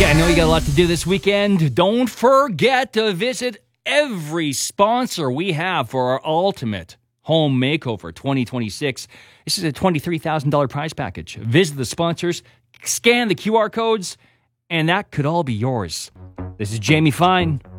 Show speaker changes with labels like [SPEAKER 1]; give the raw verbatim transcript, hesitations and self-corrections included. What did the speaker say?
[SPEAKER 1] Okay, I know you got a lot to do this weekend. Don't forget to visit every sponsor we have for our ultimate home makeover twenty twenty-six. This is a twenty-three thousand dollars prize package. Visit the sponsors, scan the Q R codes, and that could all be yours. This is Jamie Fine.